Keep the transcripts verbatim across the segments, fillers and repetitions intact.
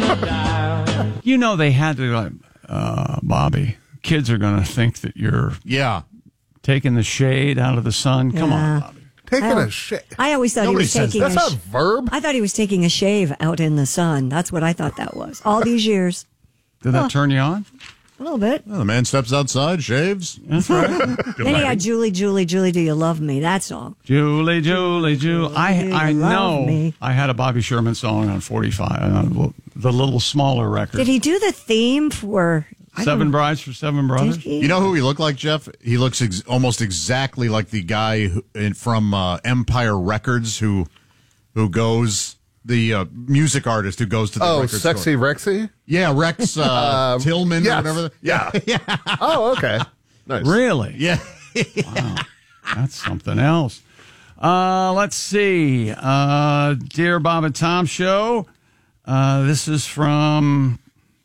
You know, they had to, like, uh, Bobby, kids are going to think that you're yeah taking the shade out of the sun. Come Yeah. on, Bobby. Taking I- a shit. I always thought Nobody he was says taking That's a not a sh- verb. I thought he was taking a shave out in the sun. That's what I thought that was. All these years. Did that turn you on? A little bit. Well, the man steps outside, shaves. That's right. Then he had Julie, Julie, Julie, do you love me? That song. Julie, Julie, Julie. I, Do I you love know me? I had a Bobby Sherman song on forty-five, uh, the little smaller record. Did he do the theme for I Seven don't- Brides for Seven Brothers? Did he? You know who he looked like, Jeff? He looks ex- almost exactly like the guy who, in, from uh, Empire Records who who goes, the uh, music artist who goes to the Oh, record Sexy store. Rexy? Yeah, Rex uh, Tillman yes. or whatever. Yeah. yeah. Oh, okay. Nice. Really? Yeah. Wow. That's something else. Uh, let's see. Uh, Dear Bob and Tom Show. Uh, this is from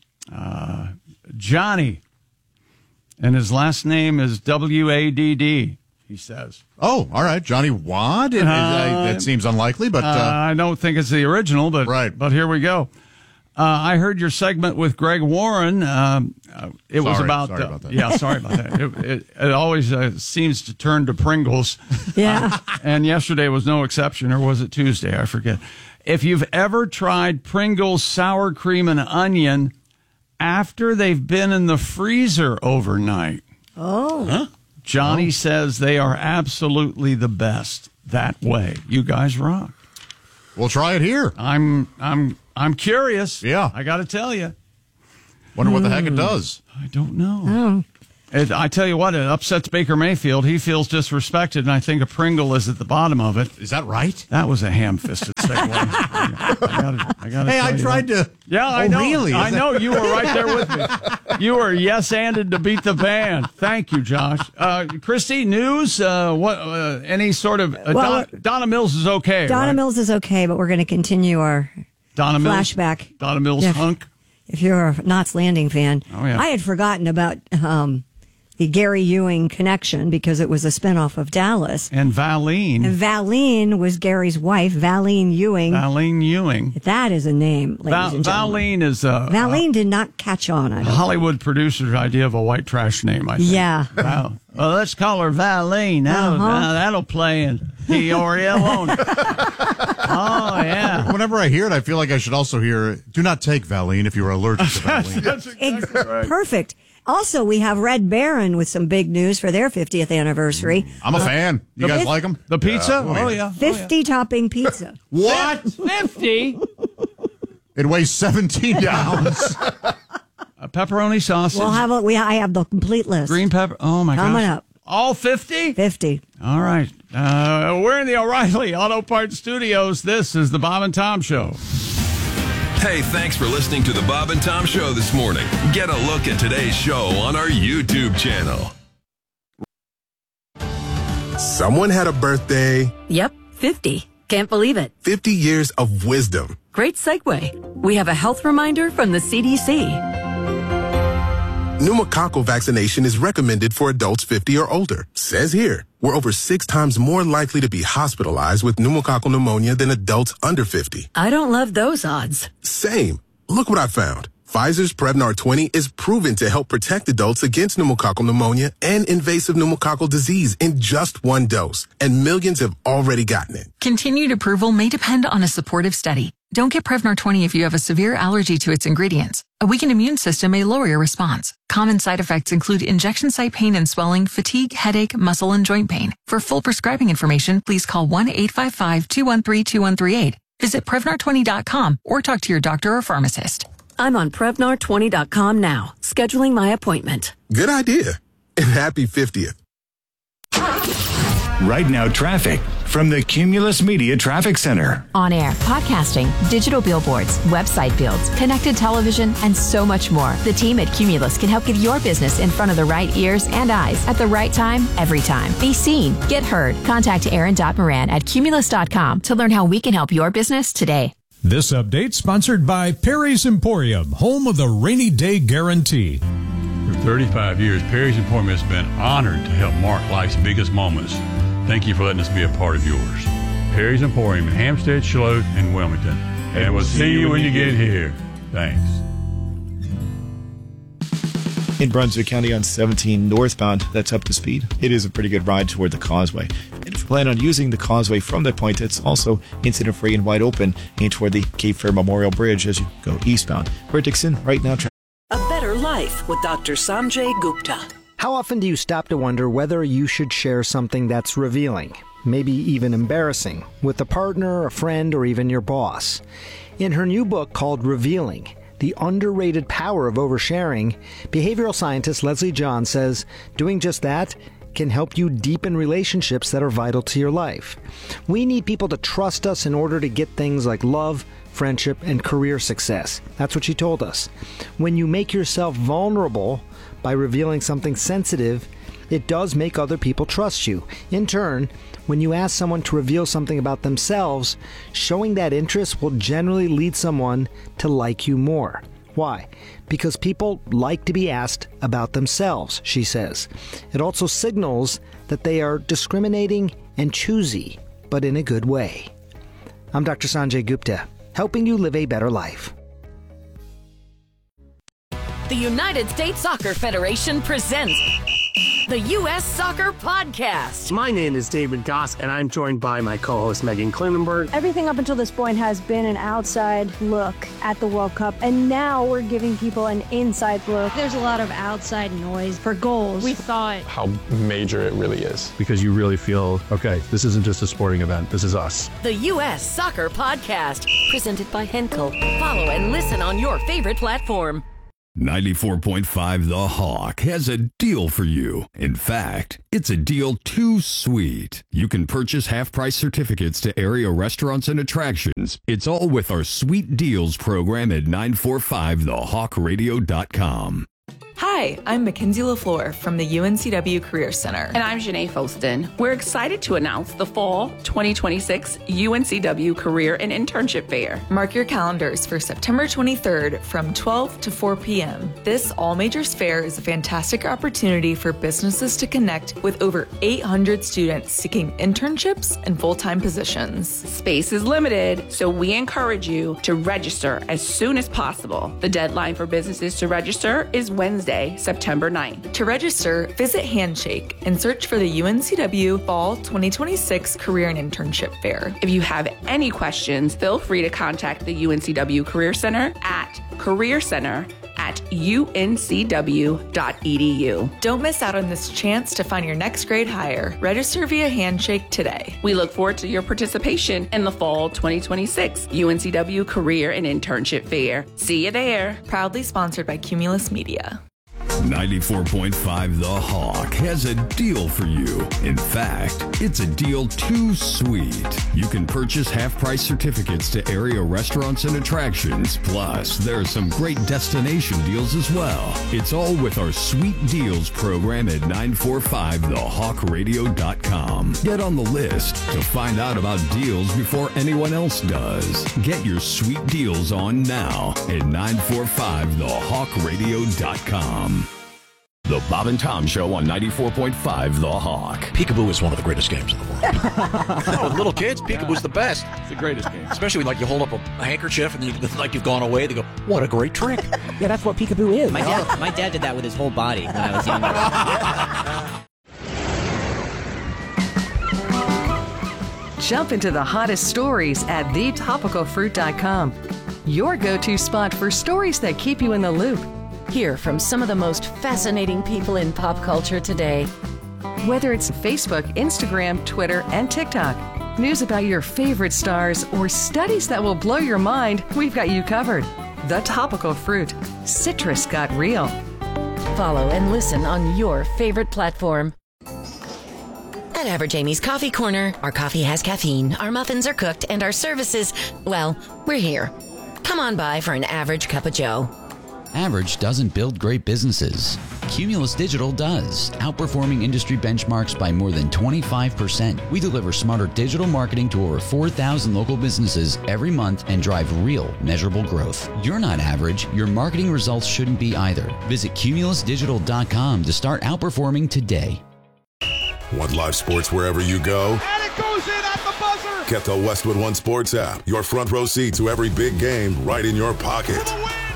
uh, Johnny. And his last name is W A D D, he says. Oh, all right. Johnny Wad? It- Uh, that seems unlikely, but... Uh, Uh, I don't think it's the original, but Right. but here we go. Uh, I heard your segment with Greg Warren. Um, uh, it was Sorry, about, sorry uh, about that. yeah, sorry about that. It, it, it always uh, seems to turn to Pringles. Yeah. And yesterday was no exception, or was it Tuesday? I forget. If you've ever tried Pringles sour cream and onion after they've been in the freezer overnight, Oh. Johnny says they are absolutely the best that way. You guys rock. we'll try it here. I'm I'm I'm curious. Yeah. I got to tell you. Wonder what the heck it does. I don't know. It, I tell you what, it upsets Baker Mayfield. He feels disrespected, and I think a Pringle is at the bottom of it. Is that right? That was a ham-fisted segue. I gotta, I gotta Hey, tell I you tried that. to... Yeah, I Oh, know. really? Is I that- know you were right there with me. You were yes-anded to beat the band. Thank you, Josh. Uh, Christy, news? Uh, what? Uh, any sort of? Uh, Well, Don, Donna Mills is okay. Donna right? Mills is okay, but we're going to continue our Donna Mills. flashback. Donna Mills Yeah. hunk. If you're a Knots Landing fan. Oh, yeah. I had forgotten about um, the Gary Ewing connection because it was a spinoff of Dallas. And Valine. And Valine was Gary's wife, Valine Ewing. Valine Ewing. That is a name, ladies Val- and gentlemen. Valine is a Valine did not catch on, I a don't Hollywood producer's idea of a white trash name, I think. Yeah. Wow. Well, let's call her Valine. That'll, Uh-huh. uh, that'll play in Peoria, won't it? Oh, yeah. Whenever I hear it, I feel like I should also hear, do not take Valine if you are allergic to Valine. That's exactly Ex- right. Perfect. Also, we have Red Baron with some big news for their fiftieth anniversary. I'm a fan. You guys fifth- like them? The pizza? Oh, Oh, yeah. yeah. fifty topping pizza. What? fifty? It weighs seventeen pounds. A pepperoni sausage. We'll have a, we I have the complete list. green pepper. Oh, my gosh. Coming up. All fifty? fifty. All right. Uh, we're in the O'Reilly Auto Parts Studios. This is the Bob and Tom Show. Hey, thanks for listening to the Bob and Tom Show this morning. Get a look at today's show on our YouTube channel. Someone had a birthday, Yep, fifty. Can't believe it. fifty years of wisdom. Great segue. We have a health reminder from the C D C. Pneumococcal vaccination is recommended for adults fifty or older. Says here, we're over six times more likely to be hospitalized with pneumococcal pneumonia than adults under fifty. I don't love those odds. Same. Look what I found. Pfizer's Prevnar twenty is proven to help protect adults against pneumococcal pneumonia and invasive pneumococcal disease in just one dose, and millions have already gotten it. Continued approval may depend on a supportive study. Don't get Prevnar twenty if you have a severe allergy to its ingredients. A weakened immune system may lower your response. Common side effects include injection site pain and swelling, fatigue, headache, muscle, and joint pain. For full prescribing information, please call one eight five five, two one three, two one three eight. Visit Prevnar twenty dot com or talk to your doctor or pharmacist. I'm on Prevnar twenty dot com now, scheduling my appointment. Good idea. And happy fiftieth. Right now, traffic from the Cumulus Media Traffic Center. On air, podcasting, digital billboards, website builds, connected television, and so much more. The team at Cumulus can help get your business in front of the right ears and eyes at the right time, every time. Be seen, get heard. Contact Aaron Moran at cumulus dot com to learn how we can help your business today. This update sponsored by Perry's Emporium, home of the rainy day guarantee. For thirty-five years, Perry's Emporium has been honored to help mark life's biggest moments. Thank you for letting us be a part of yours. Perry's Emporium in Hampstead, Charlotte, and Wilmington. And we'll see you when you get here. Thanks. In Brunswick County on seventeen northbound, that's up to speed. It is a pretty good ride toward the causeway. And if you plan on using the causeway from that point, it's also incident-free and wide open and toward the Cape Fear Memorial Bridge as you go eastbound. We're Dixon, right now. A Better Life with Doctor Sanjay Gupta. How often do you stop to wonder whether you should share something that's revealing, maybe even embarrassing, with a partner, a friend, or even your boss? In her new book called Revealing, The Underrated Power of Oversharing, behavioral scientist Leslie John says doing just that can help you deepen relationships that are vital to your life. We need people to trust us in order to get things like love, friendship, and career success. That's what she told us. When you make yourself vulnerable by revealing something sensitive, it does make other people trust you. In turn, when you ask someone to reveal something about themselves, showing that interest will generally lead someone to like you more. Why? Because people like to be asked about themselves, she says. It also signals that they are discriminating and choosy, but in a good way. I'm Doctor Sanjay Gupta, helping you live a better life. The United States Soccer Federation presents the U S Soccer Podcast. My name is David Goss, and I'm joined by my co-host Megan Klinenberg. Everything up until this point has been an outside look at the World Cup, and now we're giving people an inside look. There's a lot of outside noise for goals. We thought how major it really is, because you really feel, okay, this isn't just a sporting event, this is us. The U S Soccer Podcast, presented by Henkel. Follow and listen on your favorite platform. ninety-four point five The Hawk has a deal for you. In fact, it's a deal too sweet. You can purchase half-price certificates to area restaurants and attractions. It's all with our Sweet Deals program at nine four five the hawk radio dot com. Hi, I'm Mackenzie LaFleur from the U N C W Career Center. And I'm Janae Foston. We're excited to announce the Fall twenty twenty-six U N C W Career and Internship Fair. Mark your calendars for September twenty-third from twelve to four p.m. This all-majors fair is a fantastic opportunity for businesses to connect with over eight hundred students seeking internships and full-time positions. Space is limited, so we encourage you to register as soon as possible. The deadline for businesses to register is Wednesday, September ninth. To register, visit Handshake and search for the U N C W Fall twenty twenty-six Career and Internship Fair. If you have any questions, feel free to contact the U N C W Career Center at Career Center at U N C W dot E D U. Don't miss out on this chance to find your next grade hire. Register via Handshake today. We look forward to your participation in the Fall twenty twenty-six U N C W Career and Internship Fair. See you there. Proudly sponsored by Cumulus Media. ninety-four point five The Hawk has a deal for you. In fact, it's a deal too sweet. You can purchase half-price certificates to area restaurants and attractions. Plus, there are some great destination deals as well. It's all with our Sweet Deals program at nine four five the hawk radio dot com. Get on the list to find out about deals before anyone else does. Get your sweet deals on now at nine four five the hawk radio dot com. The Bob and Tom Show on ninety-four point five The Hawk. Peekaboo is one of the greatest games in the world. Oh, with little kids, peekaboo's the best. It's the greatest game. Especially when, like, you hold up a, a handkerchief and you, like you've gone away. They go, what a great trick. Yeah, that's what peekaboo is. My dad, my dad did that with his whole body when I was younger. Jump into the hottest stories at the topical fruit dot com. Your go-to spot for stories that keep you in the loop. Hear from some of the most fascinating people in pop culture today. Whether it's Facebook, Instagram, Twitter, and TikTok, news about your favorite stars, or studies that will blow your mind, we've got you covered. The Topical Fruit. Citrus got real. Follow and listen on your favorite platform. At Average Amy's Coffee Corner, our coffee has caffeine, our muffins are cooked, and our services, well, we're here. Come on by for an average cup of joe. Average doesn't build great businesses. Cumulus Digital does, outperforming industry benchmarks by more than twenty-five percent. We deliver smarter digital marketing to over four thousand local businesses every month and drive real, measurable growth. You're not average. Your marketing results shouldn't be either. Visit cumulus digital dot com to start outperforming today. Want live sports wherever you go? And it goes in at the buzzer! Get the Westwood One Sports app. Your front row seat to every big game right in your pocket.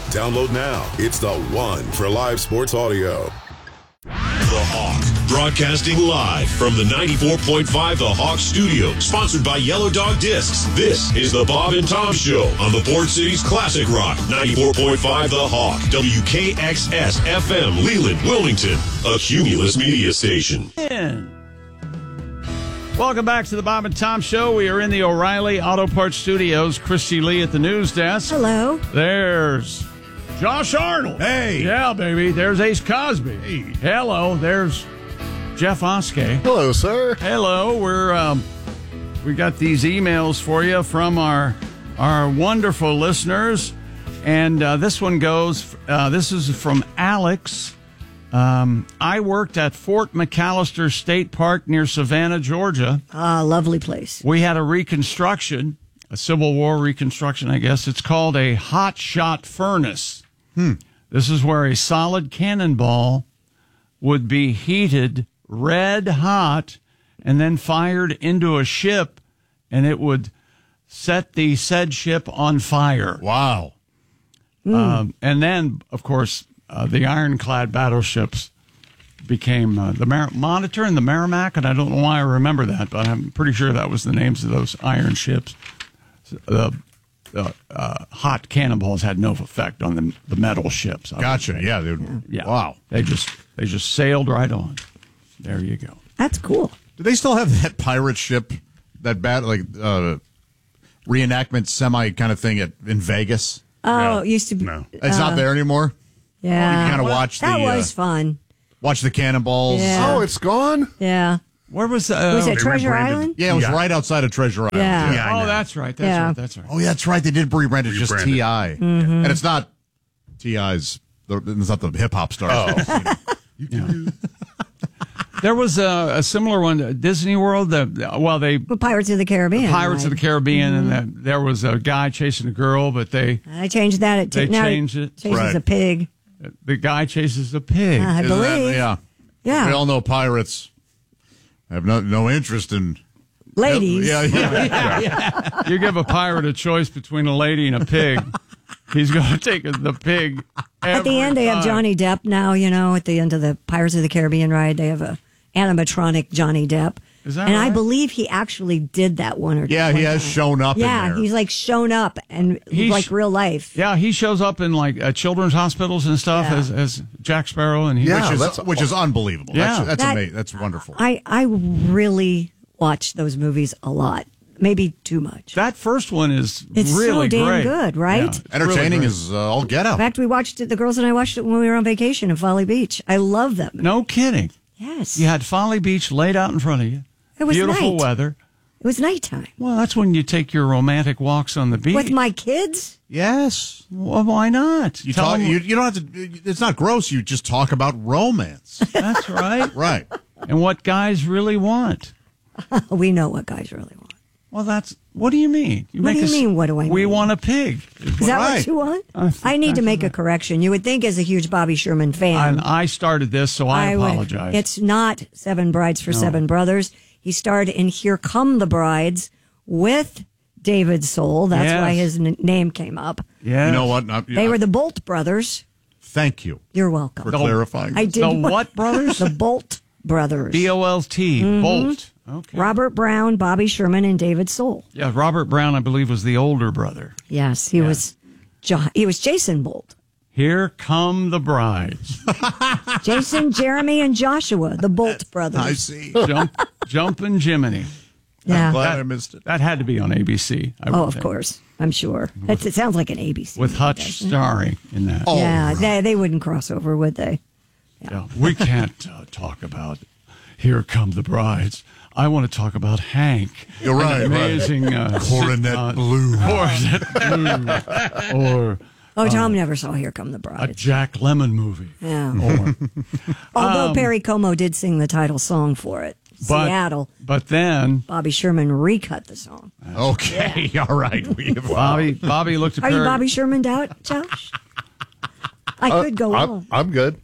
Download now. It's the one for live sports audio. The Hawk, broadcasting live from the ninety-four point five The Hawk studio, sponsored by Yellow Dog Discs. This is the Bob and Tom Show on the Port City's Classic Rock, ninety-four point five The Hawk, W K X S F M, Leland, Wilmington, a Cumulus media station. Welcome back to the Bob and Tom Show. We are in the O'Reilly Auto Parts Studios. Christy Lee at the news desk. Hello. There's Josh Arnold. Hey. Yeah, baby. There's Ace Cosby. Hey. Hello. There's Jeff Oskey. Hello, sir. Hello. We're um, we got these emails for you from our our wonderful listeners, and uh, this one goes. Uh, this is from Alex. Um, I worked at Fort McAllister State Park near Savannah, Georgia. Ah, lovely place. We had a reconstruction, a Civil War reconstruction, I guess. It's called a hot shot furnace. Hmm. This is where a solid cannonball would be heated red hot and then fired into a ship, and it would set the said ship on fire. Wow. Mm. Um, and then, of course, uh, the ironclad battleships became uh, the Mar- Monitor and the Merrimack, and I don't know why I remember that, but I'm pretty sure that was the names of those iron ships. The uh, uh, hot cannonballs had no effect on the, the metal ships. Gotcha. Yeah. They would, yeah. Wow. They just they just sailed right on. There you go. That's cool. Do they still have that pirate ship, that bad like uh, reenactment semi kind of thing at in Vegas? Oh, No. it used to be. No, it's uh, not there anymore. Yeah. You kind of watch the. That was uh, fun. Watch the cannonballs. Yeah. Oh, it's gone. Yeah. Where was uh, Was it Treasure Island? Yeah, it was Yeah. right outside of Treasure Island. Yeah. Yeah, oh, that's right. That's Yeah. right. That's right. Oh, yeah, that's right. They did rebrand it just Rebranded. T I Mhm. And it's not T I's It's not the hip hop star. There was a, a similar one at Disney World. The, well, they Well, Pirates of the Caribbean. Pirates of the right? Caribbean, Mhm. and the, there was a guy chasing a girl, but they I changed that. It they now changed it. Chases Right. a pig. The guy chases a pig. I Isn't that- believe. yeah. Yeah. We all know pirates have no, no interest in Ladies. Yeah, yeah, yeah. You give a pirate a choice between a lady and a pig, he's going to take the pig. At the end, they have Johnny Depp now, you know, at the end of the Pirates of the Caribbean ride, they have a animatronic Johnny Depp. Is that and I right? believe he actually did that one or two. Yeah, he has shown up in Yeah, there. he's like shown up and He's- like real life. Yeah, he shows up in like uh, children's hospitals and stuff Yeah. as, as Jack Sparrow, and he which is which is unbelievable. Yeah. That's that's, That- ama- that's wonderful. I, I really watch those movies a lot. Maybe too much. That first one is It's really so damn great. good, right? Yeah, it's Entertaining really great. is uh, all get In out. fact, we watched it, the girls and I watched it when we were on vacation in Folly Beach. I love them. No kidding. Yes. You had Folly Beach laid out in front of you. It was Beautiful night. weather. It was nighttime. Well, that's when you take your romantic walks on the beach. With my kids? Yes. Well, why not? You Tell talk. them- You, you don't have to. It's not gross. You just talk about romance. That's right. Right. And what guys really want. We know what guys really want. Well, that's. What do you mean? You What do you us- mean, what do I We mean? want a pig. Is that what you want? Uh, I need to that's make a right. correction. You would think, as a huge Bobby Sherman fan, And I started this, so I, would- apologize. It's not Seven Brides for No. Seven Brothers. He starred in Here Come the Brides with David Soul. That's Yes. why his n- name came up. Yeah. You know what? Not- They were the Bolt brothers. Thank you You're welcome. for clarifying. I did The what brothers? The Bolt brothers. B O L T. Mhm. Bolt. Okay. Robert Brown, Bobby Sherman, and David Soul. Yeah, Robert Brown, I believe, was the older brother. Yes, he was. Jo- he was Jason Bolt. Here come the brides. Jason, Jeremy, and Joshua, the Bolt brothers. I see. Jump, jumping Jiminy. Yeah. I'm glad That- I missed it. That had to be on A B C. I Oh, would of think. course. I'm sure. That's, it sounds like an A B C. With movie, Hutch doesn't it? starring in that. Oh, yeah, they, they wouldn't cross over, would they? Yeah, we can't uh, talk about Here Come the Brides. I want to talk about Hank. You're right, An right. amazing uh, Coronet uh, Blue. Coronet Blue. Or Oh, Tom never saw Here Come the a Bride. Jack Lemmon movie. Yeah. Or, Although um, Perry Como did sing the title song for it, but, Seattle. But then Bobby Sherman recut the song. Okay, all right. We have, Bobby Bobby looked at Are you Perry. Bobby Sherman out, Josh? I Uh, could go I'm, on. I'm good.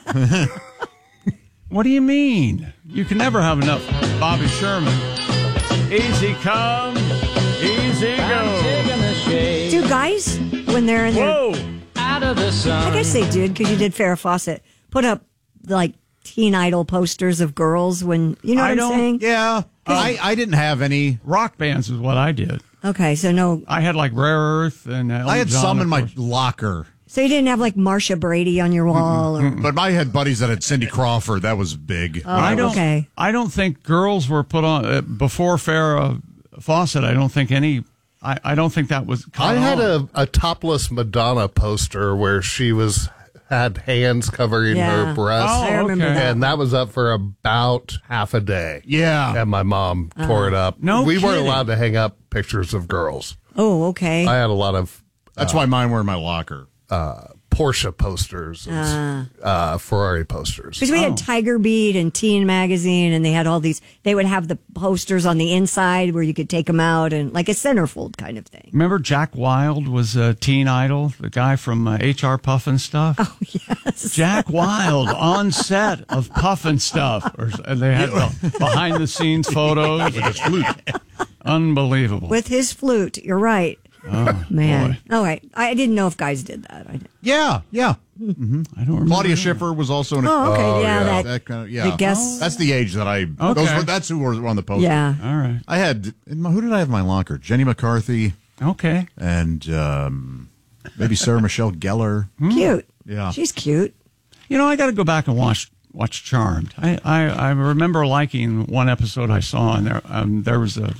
What do you mean? You can never have enough Bobby Sherman. Easy come, easy go. Do guys, when they're in their... Whoa! out of the sun. I guess they did because you did Farrah Fawcett put up like teen idol posters of girls when you know what I I'm don't- saying. Yeah, I, I didn't have any rock bands is what I did. Okay, so no. I had like Rare Earth and Elton I had John, some in of my course. locker. So you didn't have like Marsha Brady on your wall, or But I had buddies that had Cindy Crawford. That was big. Oh, I don't. okay. I don't think girls were put on uh, before Farrah Fawcett. I don't think any. I, I don't think that was. I had on. a, a topless Madonna poster where she was had hands covering Yeah. her breasts. Oh, I remember okay. that And that was up for about half a day. Yeah. And my mom tore it up. No We weren't kidding. allowed to hang up pictures of girls. oh, okay. I had a lot of That's why mine were in my locker. uh, Porsche posters, and, uh, Ferrari posters. Because we had Tiger Beat and Teen Magazine, and they had all these. They would have the posters on the inside where you could take them out, and like a centerfold kind of thing. Remember Jack Wilde was a teen idol, the guy from uh, H R Puff and Stuff. Oh yes, Jack Wilde on set of Puff and Stuff, or and they had the behind the scenes photos. Unbelievable. with his flute. You're right. Oh, Man. boy. All right. I didn't know if guys did that. I, Yeah, yeah. I don't remember. Claudia Schiffer was also in. A, Oh, okay, yeah, that- kind of yeah. the guest- That's the age that I. Those Okay. were, that's who were on the poster. yeah. All right. I had in my, who did I have in my locker? Jenny McCarthy Okay. and um, maybe Sarah Michelle Gellar. Cute. Yeah. She's cute. You know, I got to go back and watch watch Charmed. I, I, I remember liking one episode I saw on there. Um, there was a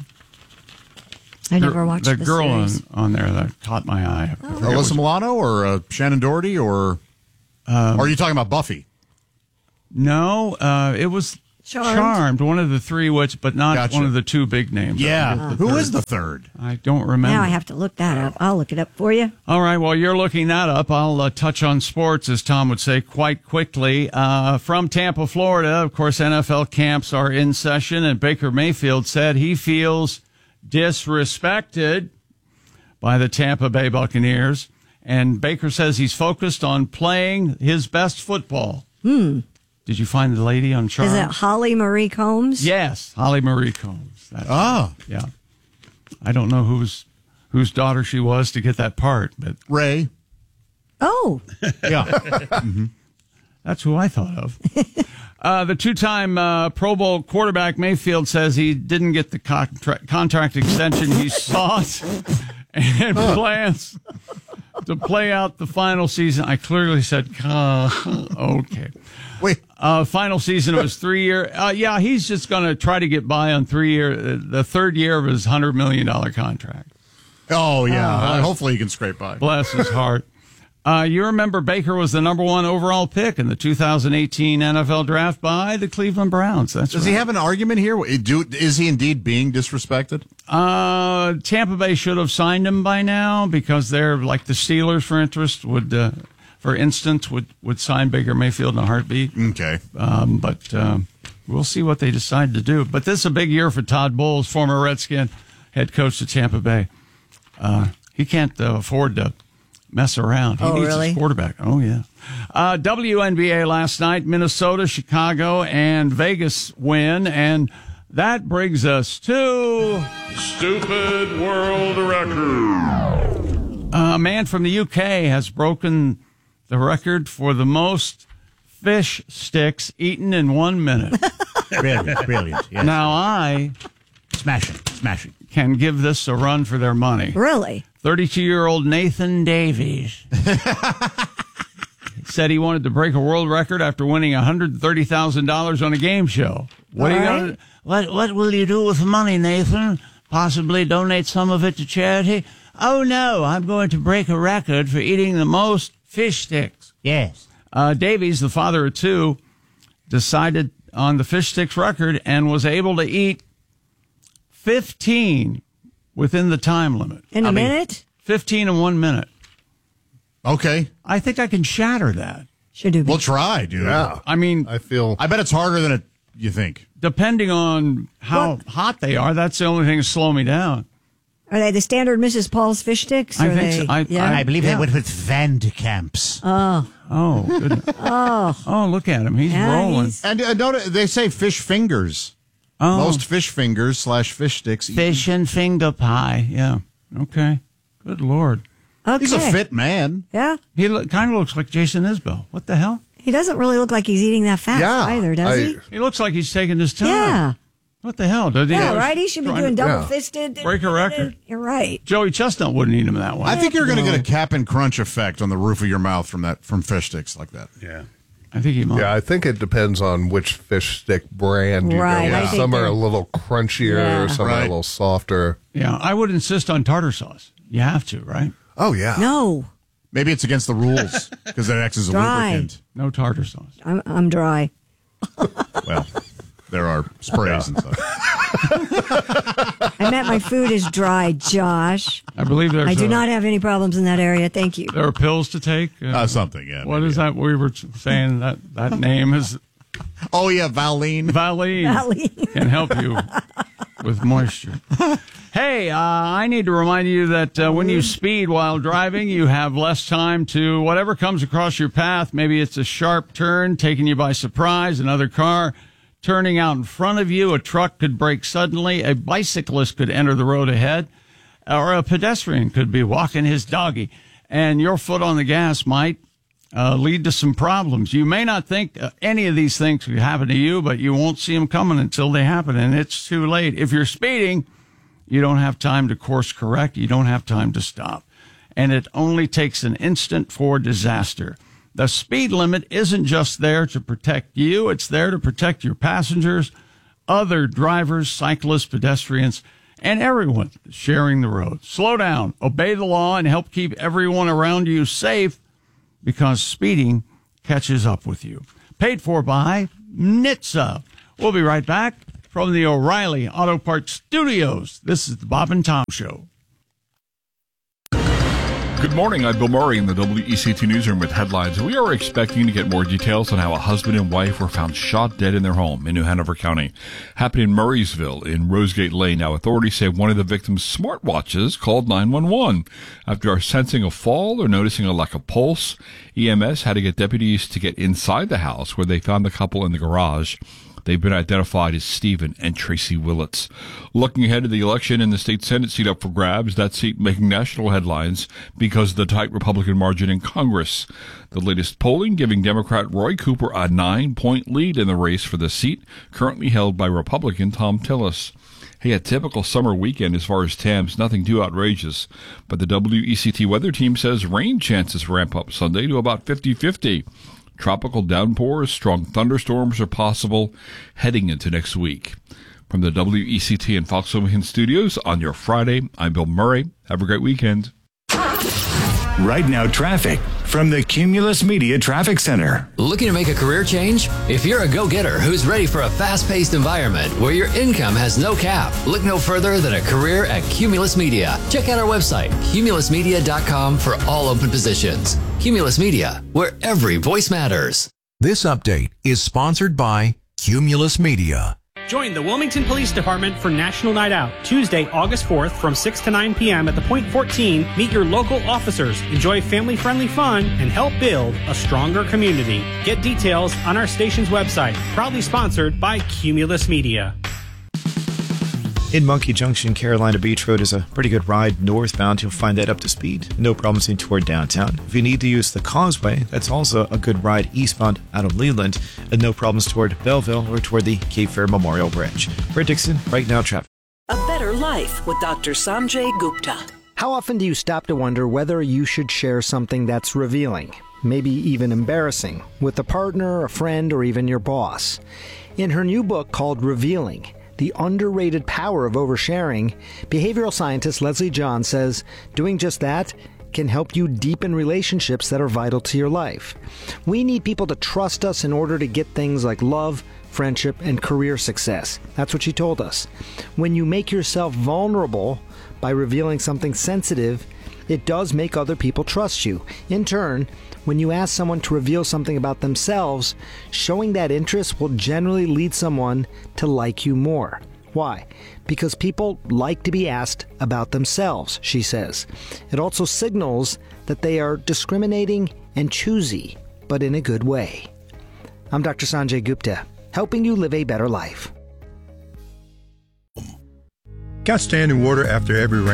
I never watched the the girl on, series. on there that caught my eye. I forget Alyssa which- Milano or uh, Shannon Doherty or. or are you talking about Buffy? No, uh, it was Charmed. Charmed. One of the three, which but not Gotcha. one of the two big names. I Yeah. forget Who third. is the third? I don't remember. Now I have to look that up. I'll look it up for you. All right, while you're looking that up, I'll uh, touch on sports, as Tom would say, quite quickly. Uh, from Tampa, Florida, of course, N F L camps are in session, and Baker Mayfield said he feels disrespected by the Tampa Bay Buccaneers. And Baker says he's focused on playing his best football. Hmm. Did you find the lady on Charmed? Is it Holly Marie Combs? Yes, Holly Marie Combs. That's Oh. yeah. I don't know whose whose daughter she was to get that part, but Ray. Oh. Yeah. that's who I thought of. uh, the two-time uh, Pro Bowl quarterback Mayfield says he didn't get the contract, contract extension he sought and plans to play out the final season. I clearly said, uh, okay. Wait. Uh, final season was three year. Uh, yeah, he's just going to try to get by on three year, uh, the third year of his hundred million dollar contract. Oh yeah. Uh, Hopefully you can scrape by. Bless his heart. Uh, you remember Baker was the number one overall pick in the two thousand eighteen N F L draft by the Cleveland Browns. That's Does right. he have an argument here? Do, is he indeed being disrespected? Uh, Tampa Bay should have signed him by now because they're like the Steelers, for interest would, uh, for instance, would would sign Baker Mayfield in a heartbeat. Okay, um, but um, we'll see what they decide to do. But this is a big year for Todd Bowles, former Redskin head coach of Tampa Bay. Uh, he can't uh, afford to mess around. He Oh, needs really? his quarterback. Oh, yeah. Uh, W N B A last night, Minnesota, Chicago, and Vegas win. And that brings us to Stupid World Record. a man from the U K has broken the record for the most fish sticks eaten in one minute. Brilliant, brilliant. Yes. Now I smashing, smashing. can give this a run for their money. Really? thirty-two-year-old Nathan Davies said he wanted to break a world record after winning one hundred thirty thousand dollars on a game show. What All are you right. going to what what will you do with the money, Nathan? Possibly donate some of it to charity? Oh no, I'm going to break a record for eating the most fish sticks. Yes. Uh, Davies, the father of two, decided on the fish sticks record and was able to eat fifteen within the time limit. In a I mean, minute? fifteen in one minute. Okay. I think I can shatter that. Should do. We'll try, dude. Yeah. I mean, I feel. I bet it's harder than it, you think. depending on how What? hot they are, that's the only thing to slow me down. Are they the standard Missus Paul's fish sticks? I Or think they, so. I- yeah. I- I believe Yeah. they went with Van de Kamps. oh. Oh, goodness. Oh. Oh, look at him. He's Yeah, rolling. he's- And uh, don't, they say fish fingers. Oh, Most fish fingers slash fish sticks. eaten. fish and finger pie. Yeah. Okay. Good Lord. Okay. He's a fit man. Yeah. He lo- kind of looks like Jason Isbell. What the hell? He doesn't really look like he's eating that fast either, does I- he? He looks like he's taking his time. Yeah. What the hell? Does he Yeah, always right? He should be trying doing to- double-fisted. Break a record. You're right. Joey Chestnut wouldn't eat him that one. I think you're going to get a Cap'n Crunch effect on the roof of your mouth from that from fish sticks like that. Yeah. I think he might. Yeah, I think it depends on which fish stick brand you Right, go I with. think Some are they're- a little crunchier, Yeah. some are Right. a little softer. Yeah, I would insist on tartar sauce. You have to, right? Oh, yeah. No. Maybe it's against the rules because it acts as a Dry. lubricant. No tartar sauce. I'm, I'm dry. Well, there are sprays and stuff. I meant my food is dry, Josh. I believe there's I do a- not have any problems in that area. Thank you. There are pills to take. Uh, something, yeah. What is that? We were saying that that name is. Oh yeah, Valine. Valine. Valine. Can help you with moisture. Hey, uh, I need to remind you that uh, when you speed while driving, you have less time to whatever comes across your path. Maybe it's a sharp turn taking you by surprise, another car turning out in front of you, a truck could brake suddenly, a bicyclist could enter the road ahead, or a pedestrian could be walking his doggy, and your foot on the gas might uh, lead to some problems. You may not think uh, any of these things could happen to you, but you won't see them coming until they happen, and it's too late. If you're speeding, you don't have time to course correct. You don't have time to stop. And it only takes an instant for disaster. The speed limit isn't just there to protect you. It's there to protect your passengers, other drivers, cyclists, pedestrians, and everyone sharing the road. Slow down, obey the law, and help keep everyone around you safe, because speeding catches up with you. Paid for by N H T S A. We'll be right back from the O'Reilly Auto Parts Studios. This is the Bob and Tom Show. Good morning. I'm Bill Murray in the W E C T newsroom with headlines. We are expecting to get more details on how a husband and wife were found shot dead in their home in New Hanover County. Happened in Murraysville in Rosegate Lane. Now, authorities say one of the victims' smartwatches called nine one one. After sensing a fall or noticing a lack of pulse, E M S had to get deputies to get inside the house, where they found the couple in the garage. They've been identified as Stephen and Tracy Willits. Looking ahead to the election in the state Senate seat up for grabs, that seat making national headlines because of the tight Republican margin in Congress. The latest polling giving Democrat Roy Cooper a nine-point lead in the race for the seat, currently held by Republican Tom Tillis. Hey, a typical summer weekend as far as temps, nothing too outrageous. But the W E C T weather team says rain chances ramp up Sunday to about fifty-fifty. Tropical downpours, strong thunderstorms are possible heading into next week. From the W E C T and Fox Overhead studios on your Friday, I'm Bill Murray. Have a great weekend. Right now, traffic from the Cumulus Media Traffic Center. Looking to make a career change? If you're a go-getter who's ready for a fast-paced environment where your income has no cap, look no further than a career at Cumulus Media. Check out our website, cumulus media dot com, for all open positions. Cumulus Media, where every voice matters. This update is sponsored by Cumulus Media. Join the Wilmington Police Department for National Night Out, Tuesday, August fourth from six to nine p.m. at the Point fourteen. Meet your local officers, enjoy family-friendly fun, and help build a stronger community. Get details on our station's website. Proudly sponsored by Cumulus Media. In Monkey Junction, Carolina Beach Road is a pretty good ride northbound. You'll find that up to speed. No problems in toward downtown. If you need to use the Causeway, that's also a good ride eastbound out of Leland. And no problems toward Belleville or toward the Cape Fear Memorial Bridge. Brett Dixon, Right Now Traffic. A better life with Doctor Sanjay Gupta. How often do you stop to wonder whether you should share something that's revealing, maybe even embarrassing, with a partner, a friend, or even your boss? In her new book called Revealing, The Underrated Power of Oversharing, behavioral scientist Leslie John says doing just that can help you deepen relationships that are vital to your life. We need people to trust us in order to get things like love, friendship, and career success. That's what she told us. When you make yourself vulnerable by revealing something sensitive, it does make other people trust you. In turn, when you ask someone to reveal something about themselves, showing that interest will generally lead someone to like you more. Why? Because people like to be asked about themselves, she says. It also signals that they are discriminating and choosy, but in a good way. I'm Doctor Sanjay Gupta, helping you live a better life. Got standing water after every rain?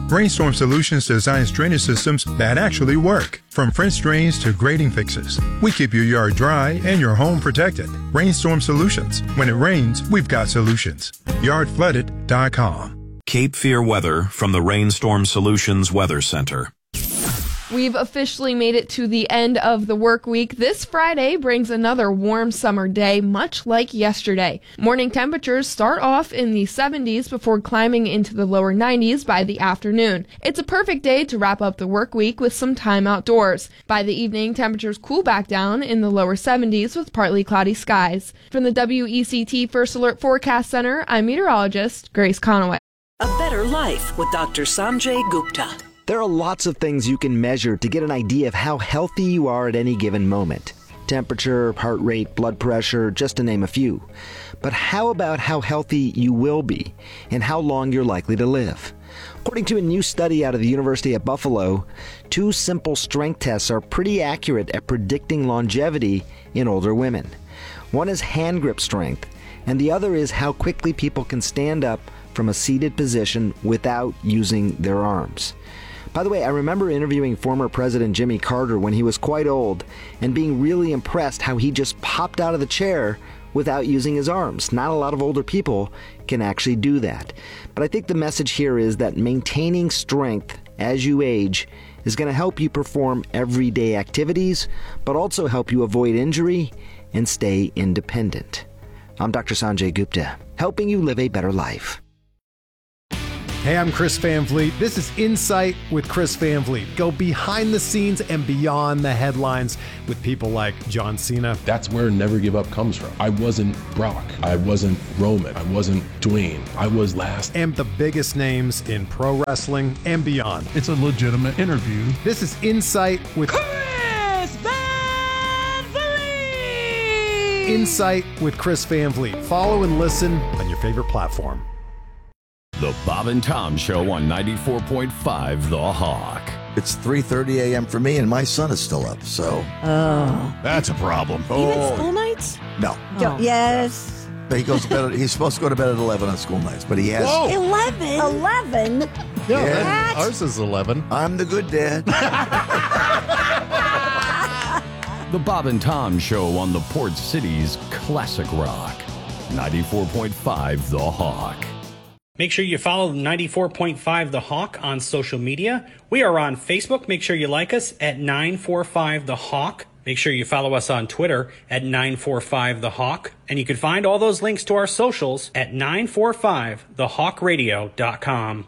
Rainstorm Solutions designs drainage systems that actually work. From French drains to grading fixes, we keep your yard dry and your home protected. Rainstorm Solutions. When it rains, we've got solutions. yard flooded dot com. Cape Fear weather from the Rainstorm Solutions Weather Center. We've officially made it to the end of the work week. This Friday brings another warm summer day, much like yesterday. Morning temperatures start off in the seventies before climbing into the lower nineties by the afternoon. It's a perfect day to wrap up the work week with some time outdoors. By the evening, temperatures cool back down in the lower seventies with partly cloudy skies. From the W E C T First Alert Forecast Center, I'm meteorologist Grace Conaway. A better life with Doctor Sanjay Gupta. There are lots of things you can measure to get an idea of how healthy you are at any given moment. Temperature, heart rate, blood pressure, just to name a few. But how about how healthy you will be and how long you're likely to live? According to a new study out of the University of Buffalo, two simple strength tests are pretty accurate at predicting longevity in older women. One is hand grip strength, and the other is how quickly people can stand up from a seated position without using their arms. By the way, I remember interviewing former President Jimmy Carter when he was quite old and being really impressed how he just popped out of the chair without using his arms. Not a lot of older people can actually do that. But I think the message here is that maintaining strength as you age is going to help you perform everyday activities, but also help you avoid injury and stay independent. I'm Doctor Sanjay Gupta, helping you live a better life. Hey, I'm Chris Van Vliet. This is Insight with Chris Van Vliet. Go behind the scenes and beyond the headlines with people like John Cena. That's where Never Give Up comes from. I wasn't Brock. I wasn't Roman. I wasn't Dwayne. I was last. And the biggest names in pro wrestling and beyond. It's a legitimate interview. This is Insight with Chris Van Vliet. Insight with Chris Van Vliet. Follow and listen on your favorite platform. The Bob and Tom Show on ninety-four point five The Hawk. It's three thirty a.m. for me, and my son is still up, so... Oh. That's a problem. Even Oh. school nights? No. Oh. Yes. He goes to bed. At, he's supposed to go to bed at eleven on school nights, but he has. Whoa. eleven? eleven? Yeah, Yeah. that- ours is eleven. I'm the good dad. The Bob and Tom Show on the Port City's Classic Rock. ninety-four point five The Hawk. Make sure you follow ninety-four point five The Hawk on social media. We are on Facebook. Make sure you like us at nine four five The Hawk. Make sure you follow us on Twitter at nine four five The Hawk. And you can find all those links to our socials at nine four five the hawk radio dot com.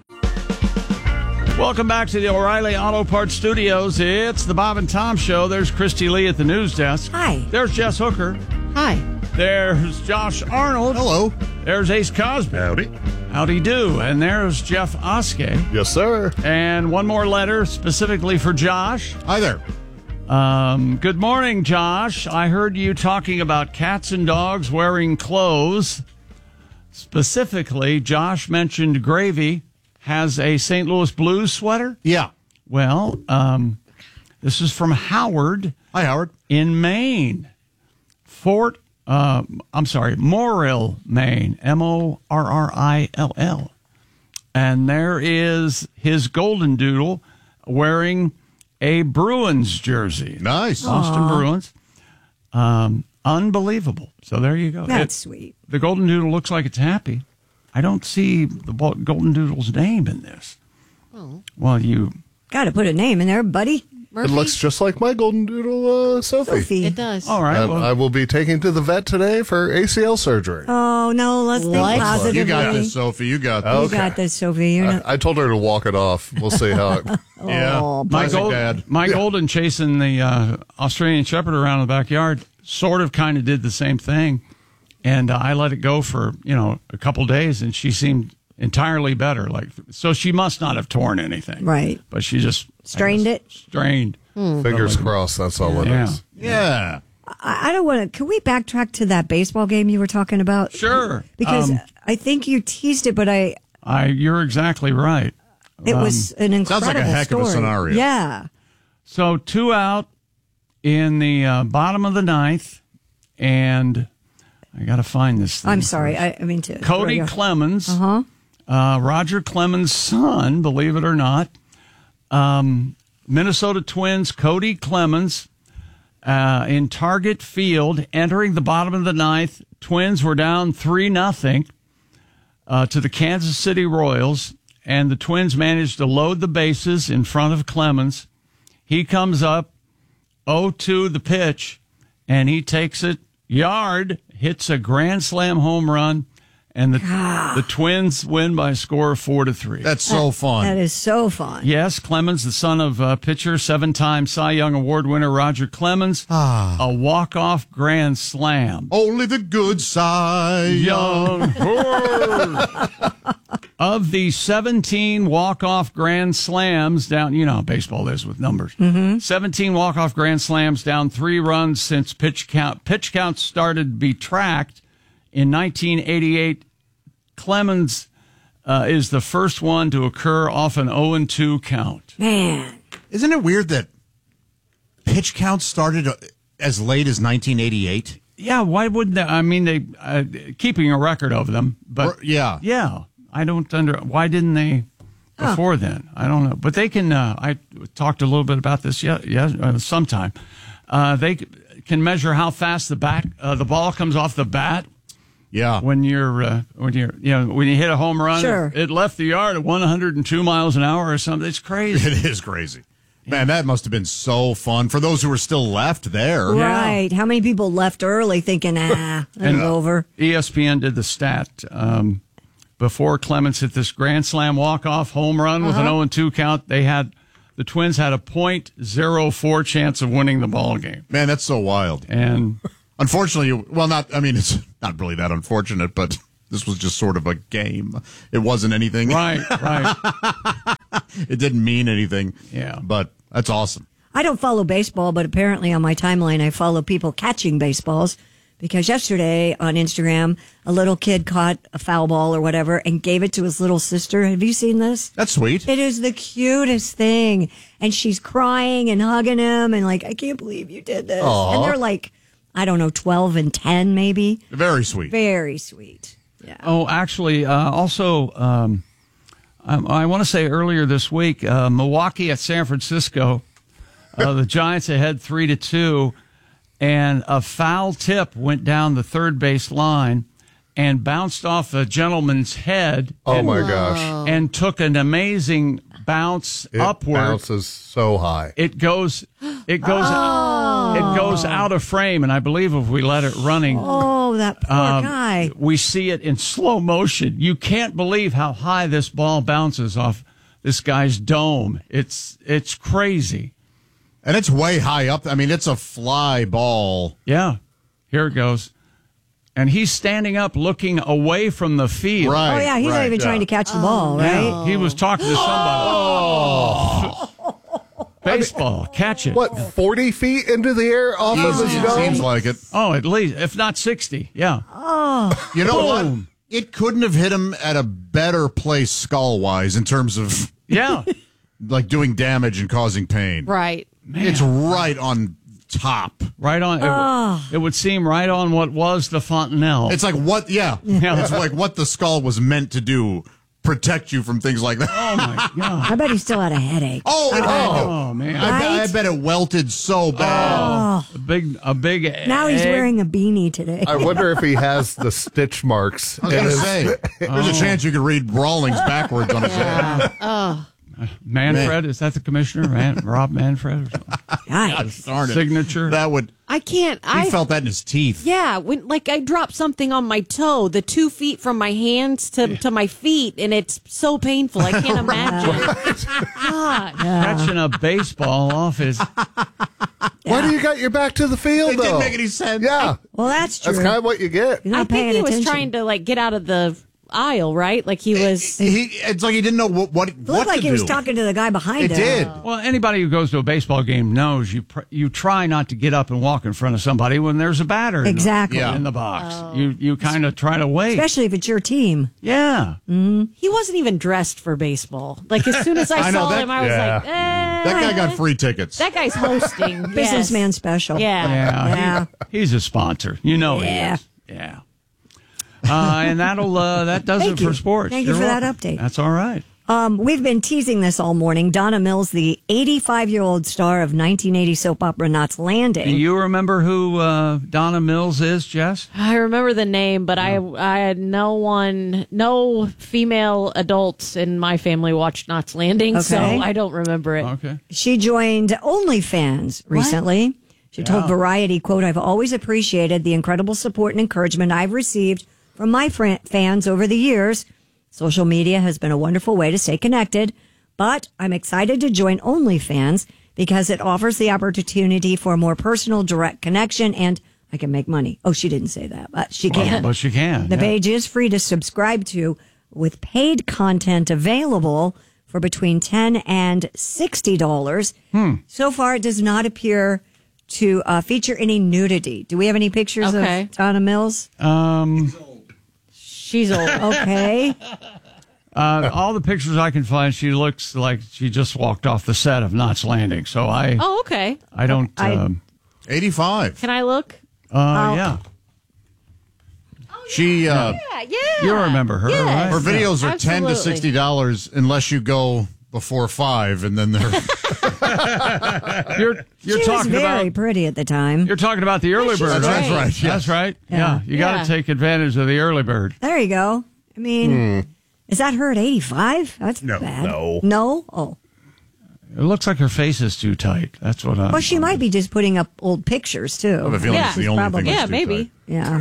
Welcome back to the O'Reilly Auto Parts Studios. It's the Bob and Tom Show. There's Christy Lee at the news desk. Hi. There's Jess Hooker. Hi. There's Josh Arnold. Hello. There's Ace Cosby. Howdy. Howdy do. And there's Jeff Oskey. Yes, sir. And one more letter specifically for Josh. Hi there. Um, good morning, Josh. I heard you talking about cats and dogs wearing clothes. Specifically, Josh mentioned Gravy has a Saint Louis Blues sweater. Yeah. Well, um, this is from Howard. Hi, Howard. In Maine. Fort, uh, I'm sorry, Morrill, Maine. M O R R I L L. And there is his golden doodle wearing a Bruins jersey. Nice. Boston Aww. Bruins. Um, unbelievable. So there you go. That's It- sweet. The golden doodle looks like it's happy. I don't see the bo- golden doodle's name in this. Oh. Well, you... Got to put a name in there, buddy. Murphy? It looks just like my golden doodle, uh, Sophie. Sophie. It does. All right. And well- I will be taking to the vet today for A C L surgery. Oh, no, let's think What? positively. You got this, Sophie. You got this. You Okay. got this, Sophie. You're not... I, I told her to walk it off. We'll see how it. Yeah. Oh, My, Classic gold, dad. my Yeah. golden chasing the uh, Australian Shepherd around the backyard sort of kind of did the same thing. And uh, I let it go for, you know, a couple days, and she seemed entirely better. Like, so she must not have torn anything. Right. But she just... Strained it? Strained. Fingers crossed. That's all it Yeah. is. Yeah. I, I don't want to. Can we backtrack to that baseball game you were talking about? Sure. Because Um, I think you teased it, but I I, you're exactly right. it Um, was an incredible sounds like a heck of a story. scenario. Yeah. So two out in the uh, bottom of the ninth, and I got to find this thing. I'm sorry. first. I, I mean to. Cody throw you- Clemens Uh-huh. Uh, Roger Clemens' son, believe it or not, um, Minnesota Twins Cody Clemens uh, in Target Field entering the bottom of the ninth. Twins were down three nothing uh, to the Kansas City Royals, and the Twins managed to load the bases in front of Clemens. He comes up, oh two the pitch, and he takes it yard, hits a grand slam home run, and the the Twins win by a score of four to three. That's so fun. That is so fun. Yes, Clemens, the son of uh, pitcher, seven-time Cy Young Award winner Roger Clemens, Ah. a walk-off grand slam. Only the good Cy Young. Of the seventeen walk-off grand slams down, you know how baseball is with numbers. Mm-hmm. seventeen walk-off grand slams down three runs since pitch count. Pitch count started to be tracked in nineteen eighty-eight. Clemens uh, is the first one to occur off an oh and two count. Man. Isn't it weird that pitch count started as late as nineteen eighty-eight? Yeah, why wouldn't they? I mean, they uh, keeping a record of them, but Or- yeah. yeah, I don't under. Why didn't they before then? I don't know, but they can. Uh, I talked a little bit about this. Yeah, yeah, uh, sometime uh, they c- can measure how fast the bat, uh, the ball comes off the bat. Yeah, when you're uh, when you're you know when you hit a home run, Sure. it left the yard at one hundred two miles an hour or something. It's crazy. It is crazy. Man, that must have been so fun for those who were still left there. Right. How many people left early thinking, ah, it's And over? E S P N did the stat um, before Clemens hit this grand slam walk-off home run with an Uh-huh. oh and two count. They had the Twins had a point oh four chance of winning the ball game. Man, that's so wild. And unfortunately, well, not. I mean, it's not really that unfortunate, but this was just sort of a game. It wasn't anything. Right, right. It didn't mean anything. Yeah, but that's awesome. I don't follow baseball, but apparently on my timeline, I follow people catching baseballs because yesterday on Instagram, a little kid caught a foul ball or whatever and gave it to his little sister. Have you seen this? That's sweet. It is the cutest thing. And she's crying and hugging him and like, I can't believe you did this. Aw. And they're like, I don't know, twelve and ten maybe. Very sweet. Very sweet. Yeah. Oh, actually, uh, also, um, I, I want to say earlier this week, uh, Milwaukee at San Francisco, uh, the Giants ahead three to two, and a foul tip went down the third base line and bounced off a gentleman's head. Oh, and, my gosh. And took an amazing bounce It upward. bounces so high. It goes, it goes, Oh. it goes out of frame, and I believe if we let it running. Oh, that poor Um, guy. We see it in slow motion. You can't believe how high this ball bounces off this guy's dome. It's it's crazy. And it's way high up. I mean, it's a fly ball. Yeah. Here it goes. And he's standing up looking away from the field. Right. Oh, yeah, he's not right, even yeah. trying to catch the ball, right? Yeah, he was talking to somebody. Oh. Baseball, catch it. What, forty feet into the air off of Easy, his it dome? seems like it. Oh, at least, if not sixty. Yeah. Oh. You know what? Boom. It couldn't have hit him at a better place skull-wise in terms of Yeah. like doing damage and causing pain. Right. It's right on top. Right on. Oh. It, it would seem right on what was the fontanelle. It's like what, yeah. Yeah. It's like what the skull was meant to do, protect you from things like that. Oh, my God. I bet he still had a headache. Oh, it had to. Oh, man. I, bet, I Right? bet it welted so bad. Oh. A big, a big. Now he's egg. wearing a beanie today. I wonder if he has the stitch marks. I was in going to his- say, there's a chance you could read Rawlings backwards on his head. Oh. Manfred, is that the commissioner? Man, Rob Manfred or something? Nice. Darn it. Signature. That would, I can't. he I felt that in his teeth. Yeah, when like I dropped something on my toe, the two feet from my hands to, to my feet, and it's so painful. I can't imagine. God. Catching a baseball off his. Why do you got your back to the field, It though? didn't make any sense. Yeah. Well, that's true. That's kind of what you get. You're not I think paying he was attention. trying to like get out of the aisle, right? Like he was. He, it's like he didn't know what what, It what looked like to he was do. talking to the guy behind It him. did. Well, anybody who goes to a baseball game knows you pr- you try not to get up and walk in front of somebody when there's a batter in the- Exactly. in the box. You you kind of try to wait. Especially if it's your team. Yeah. He wasn't even dressed for baseball. Like as soon as I, I know saw that- him, I was yeah. like, eh, That guy got free tickets. That guy's hosting. Yes. Businessman special. Yeah. Yeah. Yeah. He- he's a sponsor. You know Yeah. he is. Yeah. Uh, and that'll uh, that does Thank it you. for sports. Thank you You're for that welcome. update. That's all right. Um, we've been teasing this all morning. Donna Mills, the eighty-five-year-old star of nineteen eighty soap opera Knots Landing. Do you remember who uh, Donna Mills is, Jess? I remember the name, but I I had no one, no female adults in my family watched Knots Landing, so Okay. I don't remember it. Okay. She joined OnlyFans recently. She told Yeah. Variety, quote, I've always appreciated the incredible support and encouragement I've received from my fran- fans over the years. Social media has been a wonderful way to stay connected, but I'm excited to join OnlyFans because it offers the opportunity for a more personal, direct connection, and I can make money. Oh, she didn't say that, but she Well, can. but she can. The yeah. page is free to subscribe to, with paid content available for between ten dollars and sixty dollars. Hmm. So far, it does not appear to uh, feature any nudity. Do we have any pictures Okay. of Donna Mills? Um, She's old. Okay. uh, all the pictures I can find, she looks like she just walked off the set of Knots Landing. So I, Oh, okay. I don't. I- um, eighty-five. Can I look? uh, yeah. She, uh, Yeah, yeah. You remember her, right? her videos are ten to Absolutely. sixty dollars unless you go before five, and then they're You're you're she talking was very about pretty at the time. you're talking about the early she's bird, right? That's right, yes. That's right. Yeah, Yeah. you got to Yeah. take advantage of the early bird. There you go. I mean, Hmm. is that her at eighty-five? That's No, bad. no. No? Oh. It looks like her face is too tight. That's what I. Well, she might be just putting up old pictures, too. I have a feeling Yeah. it's the only Probably- thing. that's Yeah, too maybe. tight. Yeah.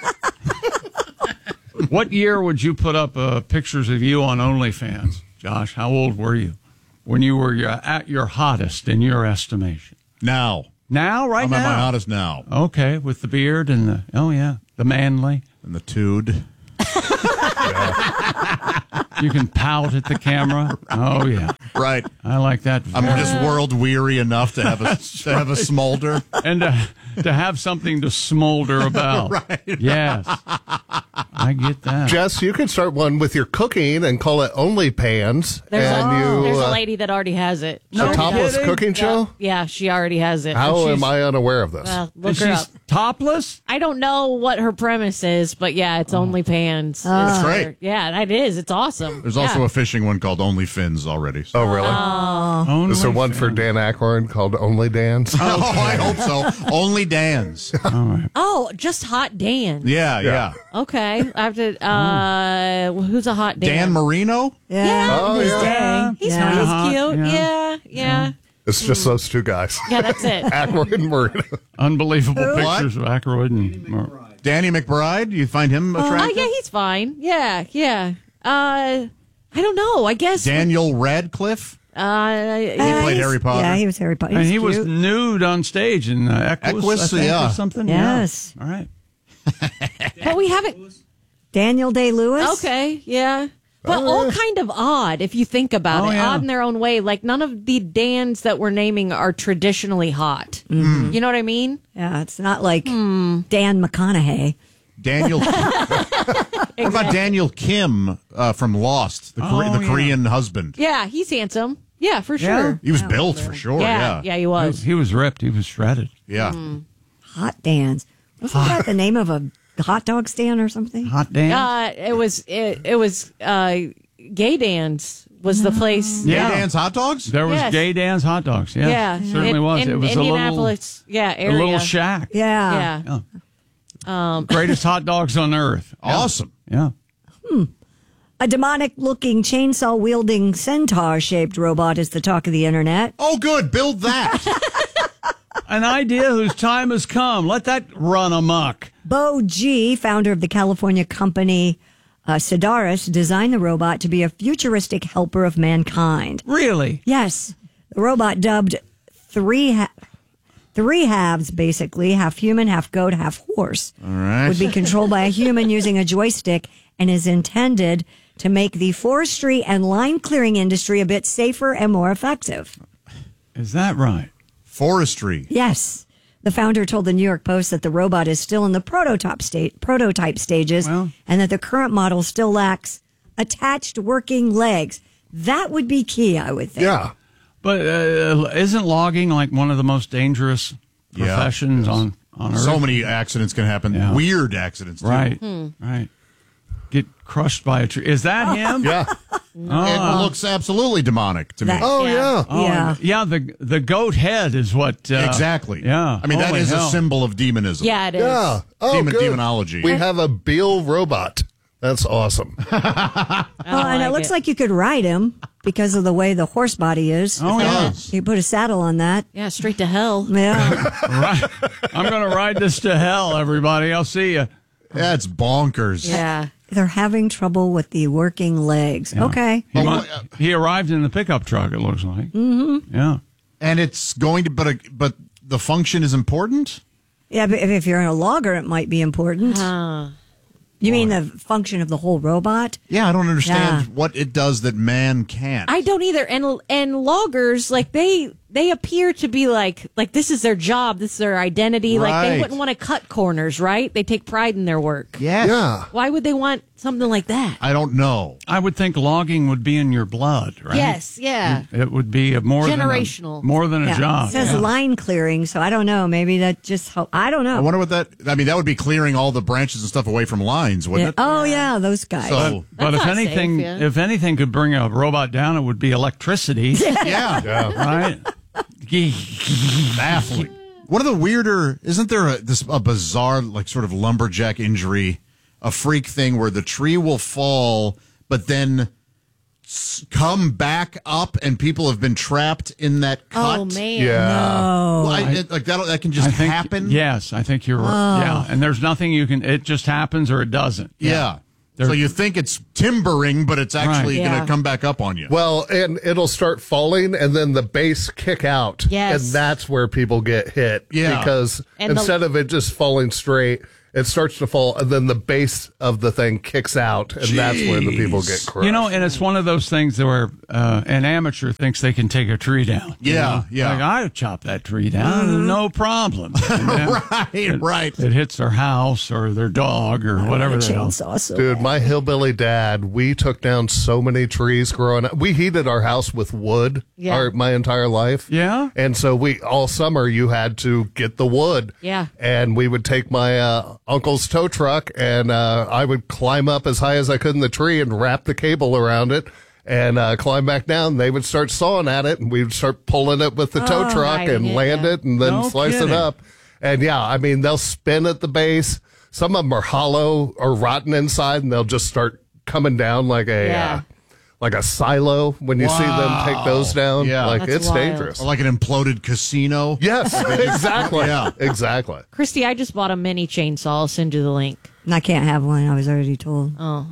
What year would you put up uh, pictures of you on OnlyFans, Josh? How old were you when you were your, at your hottest in your estimation? Now, Now, right I'm now. at my hottest now, Okay, with the beard and the oh yeah, the manly. and the tude. You can pout at the camera. Oh yeah, Right. I like that. I'm very- just world weary enough to have a to have a smolder. and to, to have something to smolder about. Right. Yes, I get that. Jess, you can start one with your cooking and call it Only Pans. There's, and a, you, there's a uh, lady that already has it. She a already topless has it. cooking show? Yeah, she already has it. How she's- am I unaware of this? Well, look And her up. she's topless. I don't know what her premise is, but yeah, it's OnlyFans. That's It's great. her- Yeah, that is. It's awesome. There's also yeah. a fishing one called Only Fins already. So. Oh, really? Only Is there one for Dan Aykroyd called Only Dan's? Oh, I hope so. Only Dan's. Oh, just Hot Dan. Yeah, yeah. Okay. I have to. Uh, who's a hot Dan? Dan Marino? Yeah. Oh, His yeah. day. He's Yeah. nice. Uh-huh, Cute. yeah. Yeah. Yeah. It's just those two guys. Yeah, that's it. Aykroyd and Marino. Unbelievable What? pictures of Aykroyd and Mar- Danny McBride? You find him Oh, attractive? yeah, he's fine. Yeah. Yeah. Uh, I don't know. I guess. Daniel Radcliffe? Uh, He Uh, played he's- Harry Potter. Yeah, he was Harry Potter. and He's he was cute. nude on stage in uh, Equus, Equus, I think, yeah. or something. Yes. Yeah. All right. but we haven't. Daniel Day-Lewis. Okay. Yeah. But all kind of odd if you think about Oh, it. yeah. Odd in their own way. Like none of the Dans that we're naming are traditionally hot. Mm-hmm. You know what I mean? Yeah, it's not like Hmm. Dan McConaughey. Daniel. What about Daniel Kim uh, from Lost, the, Kore- Oh, the yeah. Korean husband? Yeah, he's handsome. Yeah, for Yeah. sure. He was built for sure. Yeah, Yeah. yeah, he He was. was, he was ripped. He was shredded. Yeah. Hot Dan's. Wasn't that the name of a hot dog stand or something? Hot Dan. Uh, it was it, it was uh, Gay Dan's was the place. Gay Yeah. Dan's hot dogs? There was Yes. Gay Dan's hot dogs. Yeah, Yeah, certainly in, was. in it was a little, Indianapolis. yeah, a area. little shack. Yeah. Yeah. Yeah. Greatest hot dogs on earth. Yeah. Awesome. Yeah. A demonic looking chainsaw wielding centaur shaped robot is the talk of the internet. Oh, good. Build that. An idea whose time has come. Let that run amok. Bo G, founder of the California company uh, Sedaris, designed the robot to be a futuristic helper of mankind. Really? Yes. The robot, dubbed three ha- three halves, basically, half human, half goat, half horse, All right. would be controlled by a human using a joystick and is intended to make the forestry and line clearing industry a bit safer and more effective. Is that right? Forestry. Yes. The founder told the New York Post that the robot is still in the prototype state, prototype stages, Well. and that the current model still lacks attached working legs. That would be key, I would think. Yeah. But uh, isn't logging like one of the most dangerous Yeah, professions it is. on, on Earth? So many accidents can happen. Yeah. Weird accidents, too. Right. Hmm. Right. get crushed by a tree. Is that him? Yeah. Oh. It looks absolutely demonic to me. That- Oh, yeah. Oh, Yeah. yeah. The the goat head is what. Uh, exactly. Yeah. I mean, that Holy is hell. a symbol of demonism. Yeah, it is. Yeah. Oh, Demon, good. demonology. We have a Beal robot. That's awesome. Oh, and it like looks it. like you could ride him because of the way the horse body is. Oh, yeah. You put a saddle on that. Yeah, straight to hell. Yeah. Right. I'm going to ride this to hell, everybody. I'll see you. That's bonkers. Yeah. They're having trouble with the working legs. Okay. He, mu- he arrived in the pickup truck, it looks like. Mm-hmm. Yeah. And it's going to, but, but the function is important? Yeah, but if, if you're in a logger, it might be important. Huh. You mean the function of the whole robot? Yeah, I don't understand Yeah. what it does that man can't. I don't either. And and loggers, like they they appear to be like like this is their job, this is their identity. Like Right. they wouldn't want to cut corners, right? They take pride in their work. Yes. Yeah. Why would they want something like that? I don't know. I would think logging would be in your blood, right? Yes, yeah. It would be a more Generational. than a, more than a Yeah. job. It says Yeah. line clearing, so I don't know. Maybe that just help. I don't know. I wonder what that, I mean, that would be clearing all the branches and stuff away from lines, wouldn't Yeah. it? Oh, yeah, those guys. So, But if not anything, safe, yeah. if anything could bring a robot down, it would be electricity. yeah. Right? Baffling. One of the weirder, isn't there a, this a bizarre, like, sort of lumberjack injury, a freak thing where the tree will fall, but then s- come back up, and people have been trapped in that cut? Oh man. Yeah. Well, I, it, like that, that can just I think, happen. Yes, I think you're right. Yeah, and there's nothing you can. It just happens or it doesn't. Yeah. There- So you think it's timbering, but it's actually Right. going Yeah. to come back up on you. Well, and it'll start falling, and then the base kick out. Yes. And that's where people get hit. Yeah. Because And the- instead of it just falling straight, it starts to fall, and then the base of the thing kicks out, and that's where the people get Jeez. crushed. You know, and it's one of those things where uh, an amateur thinks they can take a tree down. you Yeah, know? yeah. Like, I chop that tree down, no problem. And then right, it, right. It hits their house or their dog or whatever the hell. Chainsaw, so Dude, my hillbilly dad, we took down so many trees growing up. We heated our house with wood Yeah. our, my entire life. Yeah? And so we, all summer, you had to get the wood. Yeah. And we would take my uh, uncle's tow truck, and uh, I would climb up as high as I could in the tree and wrap the cable around it and uh, climb back down. They would start sawing at it, and we would start pulling it with the tow Oh, truck right, and yeah. land it and then No slice kidding. it up. And yeah, I mean, they'll spin at the base. Some of them are hollow or rotten inside, and they'll just start coming down like a Yeah. uh, like a silo when you see them take those down. Yeah. Like That's it's wild. dangerous. Or like an imploded casino. Yes, exactly. Yeah. Exactly. Christy, I just bought a mini chainsaw. I'll send you the link. And I can't have one. I was already told. Oh.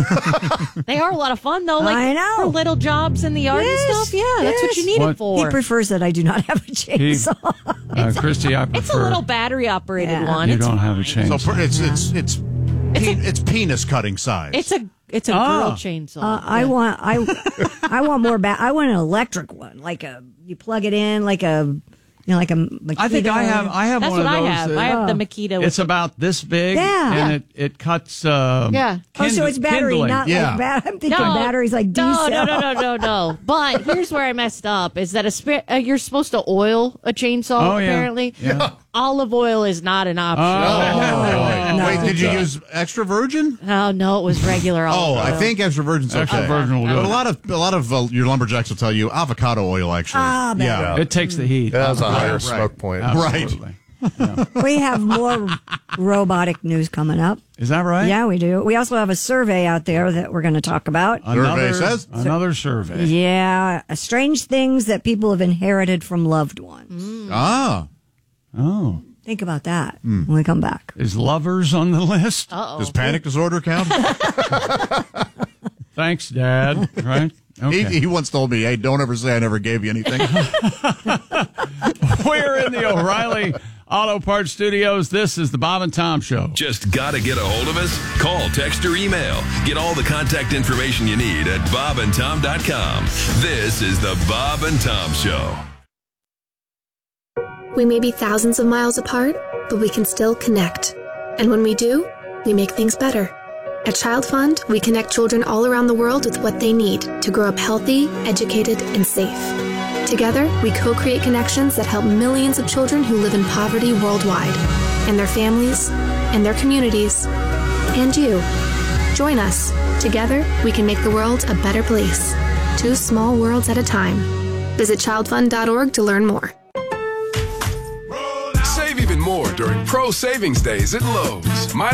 They are a lot of fun though. Like I know. for little jobs in the yard Yes, and stuff. Yeah, that's what you need What- it for. He prefers that I do not have a He- chainsaw. uh, Christy, I prefer. It's a little battery operated Yeah. one. You It's don't have a So chainsaw. per- it's it's it's pe- it's penis cutting size. it's a it's a Ah. girl chainsaw. Uh, I want I I want more. Ba- I want an electric one, like a you plug it in, like a you know, like a. Makita. I think I have. I have That's one what of I those. have. that- I have the Makita. with It's the- about this big, Yeah. and it it cuts. Um, Yeah. Oh, so it's battery, kindling. not Yeah. like bat- I'm thinking No, batteries like D no, cell. no, no, no, no, no. But here's where I messed up: is that a sp- uh, you're supposed to oil a chainsaw? Oh, yeah. Apparently, Yeah. olive oil is not an option. Oh, No. wait, did you use extra virgin? Oh no, it was regular Oh, olive oil. I think extra virgin's okay. Extra virgin will do But a it. lot of a lot of uh, your lumberjacks will tell you avocado oil actually. Ah, man. yeah. It takes the heat. That has a Right, higher right. smoke point. Absolutely. We have more robotic news coming up. Is that right? Yeah, we do. We also have a survey out there that we're going to talk about. Another, Survey says. another survey. Yeah, uh, strange things that people have inherited from loved ones. Ah. Oh, Think about that Hmm. when we come back. is lovers on the list? Uh-oh. Does panic disorder count? Thanks, Dad. Right? Okay. he, he once told me, "Hey, don't ever say I never gave you anything." We're in the O'Reilly Auto Parts Studios. This is the Bob and Tom Show. Just got to get a hold of us? Call, text, or email. Get all the contact information you need at bob and tom dot com. This is the Bob and Tom Show. We may be thousands of miles apart, but we can still connect. And when we do, we make things better. At Child Fund, we connect children all around the world with what they need to grow up healthy, educated, and safe. Together, we co-create connections that help millions of children who live in poverty worldwide, and their families, and their communities, and you. Join us. Together, we can make the world a better place. Two small worlds at a time. Visit child fund dot org to learn more. Save even more during Pro Savings Days at Lowe's. My